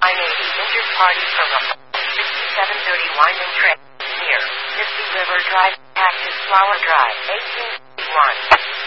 I-80 injured party from a 6730 Winding Trail near Misty River Drive, Cactus Flower Drive, 1861.